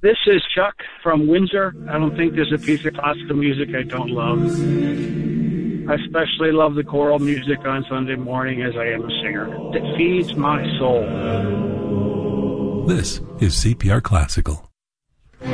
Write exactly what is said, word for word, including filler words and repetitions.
This is Chuck from Windsor. I don't think there's a piece of classical music I don't love. I especially love the choral music on Sunday morning, as I am a singer. It feeds my soul. This is C P R Classical.